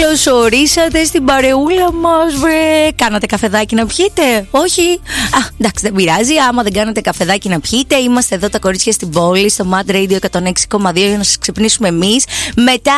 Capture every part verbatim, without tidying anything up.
Καλώς ορίσατε στην παρεούλα μας, βρε. Κάνατε καφεδάκι να πιείτε? Όχι? Α, εντάξει, δεν πειράζει. Άμα δεν κάνετε καφεδάκι να πιείτε, είμαστε εδώ τα κορίτσια στην πόλη, στο Mad Radio εκατόν έξι κόμμα δύο, για να σας ξυπνήσουμε εμείς. Μετά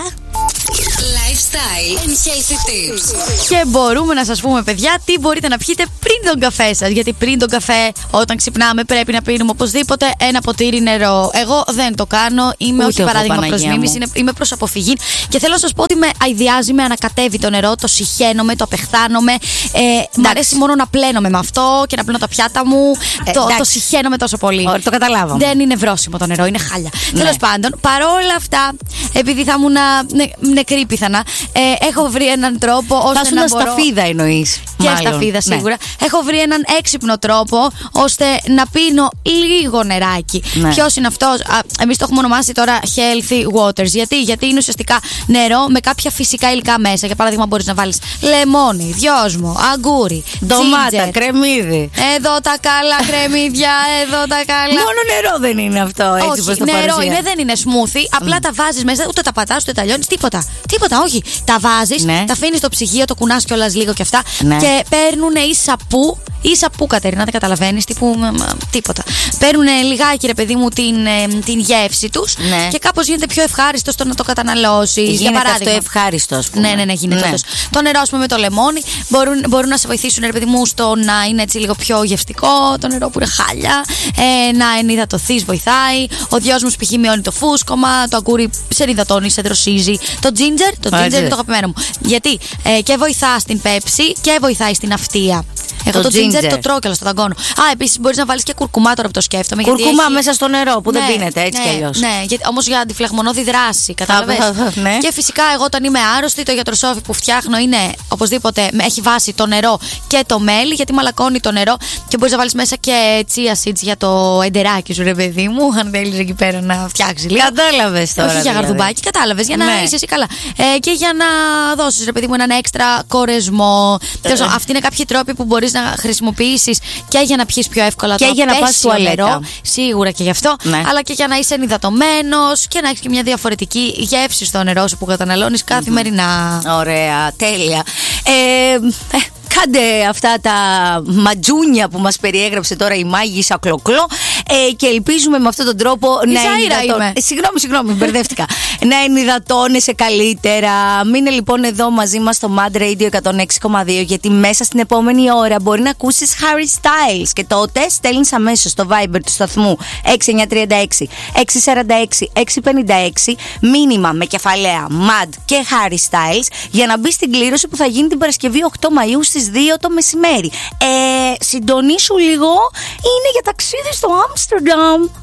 Lifestyle and healthy tips. Και μπορούμε να σας πούμε, παιδιά, τι μπορείτε να πιείτε πριν τον καφέ σας. Γιατί πριν τον καφέ, όταν ξυπνάμε, πρέπει να πίνουμε οπωσδήποτε ένα ποτήρι νερό. Εγώ δεν το κάνω. Είμαι, Ούτε όχι παράδειγμα προς μου. μίμηση, είμαι προς αποφυγή. Και θέλω να σας πω ότι με αηδιάζει, με ανακατεύει το νερό, το συχαίνομαι, το απεχθάνομαι. Ε, μ' αρέσει μόνο να πλένομαι με αυτό και να πλένω τα πιάτα μου. Ε, το, το συχαίνομαι τόσο πολύ. Ωραία, το καταλάβαμε. Δεν είναι βρόσιμο το νερό, είναι χάλια. Ναι. Τέλος πάντων, παρόλα αυτά, επειδή θα ήμουν νε, νεκρή πιθανά, ε, έχω βρει έναν τρόπο ώστε θα να σου μπορώ... σταφίδα εννοείς. Και μάλλον. σταφίδα σίγουρα. Ναι. Έχω βρει έναν έξυπνο τρόπο ώστε να πίνω λίγο νεράκι. Ναι. Ποιος είναι αυτός? Εμείς το έχουμε ονομάσει τώρα healthy waters. Γιατί? Γιατί είναι ουσιαστικά νερό με κάποια φυσικά υλικά μέσα. Για παράδειγμα, μπορείς να βάλεις λεμόνι, δυόσμο, αγκούρι, ντομάτα, τζίντζερ, κρεμμύδι. Εδώ τα καλά κρεμμύδια, εδώ τα καλά. Μόνο νερό δεν είναι αυτό, έτσι? Όχι, όπως το νερό παρουσία. είναι, δεν είναι smoothie. Απλά mm. τα βάζεις μέσα, ούτε τα πατάς, ούτε τα λιώνεις, τίποτα. Τίποτα, όχι. Τα βάζεις, ναι. τα αφήνεις στο ψυγείο, το κουνάς κιόλας λίγο και αυτά. Ναι. Και παίρνουν ή σαπού, ή σαπού, Κατερίνα, δεν καταλαβαίνεις, τύπου τίποτα. Παίρνουν λιγάκι, ρε παιδί μου, την, την γεύση τους, ναι. και κάπως γίνεται πιο ευχάριστο στο να το καταναλώσεις. Γίνεται για αυτό ευχάριστο, ας πούμε. Ναι, ναι, ναι, γίνεται. Ναι. Το νερό, ας πούμε, με το λεμόνι μπορούν, μπορούν να σε βοηθήσουν, ρε παιδί μου, στο να είναι έτσι λίγο πιο γευστικό. Το νερό που είναι χάλια, ε, να ενυδατωθείς βοηθάει. Ο δυόσμος π.χ. μειώνει το φούσκωμα. Το αγκούρι σε ενυδατώνει, σε δροσίζει. Το ginger, το ginger είναι το αγαπημένο μου. Γιατί ε, και βοηθά στην πέψη και βοηθάει στην αυτεία. Εγώ το, το ginger, ginger το τρώω και στο δαγκώνω. Α, επίσης μπορείς να βάλεις και κουρκουμά τώρα που το σκέφτομαι. Κουρκουμά έχει... μέσα στο νερό που ναι, δεν πίνεται έτσι ναι, κι αλλιώς. Ναι, γιατί, όμως για αντιφλεγμονώδη δράση, κατάλαβες. Ναι. Και φυσικά εγώ όταν είμαι άρρωστη, το γιατροσόφι που φτιάχνω είναι οπωσδήποτε έχει βάση το νερό και το μέλι, γιατί μαλακώνει το νερό και μπορείς να βάλεις μέσα και chia seeds για το εντεράκι σου, ρε παιδί μου. Αν θέλεις εκεί πέρα να φτιάξει λίγο. Κατάλαβες τώρα. Όχι για δηλαδή. γαρδουμπάκι, κατάλαβες. Για να ναι. είσαι εσύ καλά. Ε, και για να δώσεις, ρε παιδί μου, έναν έξτρα κορεσμό. Ε. Αυτοί είναι κάποιοι τρόποι που μπορείς να χρησιμοποιήσεις και για να πιεις πιο εύκολα και το για να πας τουαλέτα. Νερό, σίγουρα και γι' αυτό, ναι. αλλά και για να είσαι ενυδατωμένος και να έχεις και μια διαφορετική γεύση στο νερό σου που καταναλώνεις καθημερινά. Mm-hmm. Ωραία, τέλεια. Ε, ε, κάντε αυτά τα ματζούνια που μας περιέγραψε τώρα η μάγισσα Κλοκλό, ε, και ελπίζουμε με αυτόν τον τρόπο η να ενυδατώνεσαι. Ε, συγγνώμη, συγγνώμη, μπερδεύτηκα. Να ενυδατώνεσαι καλύτερα. Μείνε λοιπόν εδώ μαζί μας στο Mad Radio εκατόν έξι κόμμα δύο, γιατί μέσα στην επόμενη ώρα μπορεί να ακούσεις Harry Styles. Και τότε στέλνεις αμέσως στο Viber του σταθμού έξι εννιά τρία έξι έξι τέσσερα έξι έξι πέντε έξι μήνυμα με κεφαλαία Mad και Harry Styles για να μπει στην κλήρωση που θα γίνει την Παρασκευή οκτώ Μαΐου στις δύο το μεσημέρι. Ε, συντονίσου λίγο, είναι για ταξίδι στο Άμστερνταμ.